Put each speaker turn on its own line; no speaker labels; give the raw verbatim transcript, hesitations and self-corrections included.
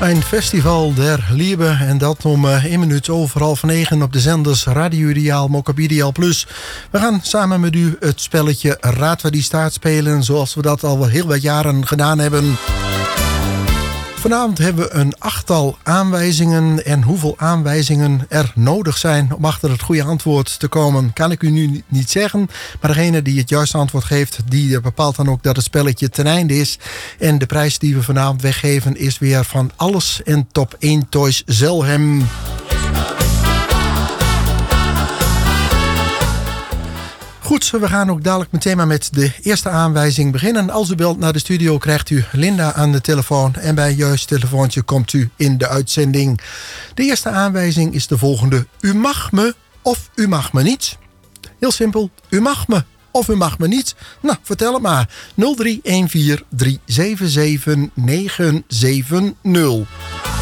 Een festival der Liebe en dat om uh, één minuut over half negen op de zenders Radio Ideaal, Mokab Ideaal Plus. We gaan samen met u het spelletje Raad waar die staat spelen zoals we dat al heel wat jaren gedaan hebben. Vanavond hebben we een achttal aanwijzingen en hoeveel aanwijzingen er nodig zijn om achter het goede antwoord te komen, kan ik u nu niet zeggen. Maar degene die het juiste antwoord geeft, die bepaalt dan ook dat het spelletje ten einde is. En de prijs die we vanavond weggeven is weer van Alles en Top één Toys Zelhem. Goed, we gaan ook dadelijk meteen maar met de eerste aanwijzing beginnen. Als u belt naar de studio krijgt u Linda aan de telefoon en bij het juiste telefoontje komt u in de uitzending. De eerste aanwijzing is de volgende. U mag me of u mag me niet. Heel simpel, u mag me of u mag me niet. Nou, vertel het maar. nul drie een vier drie zeven zeven negen zeven nul.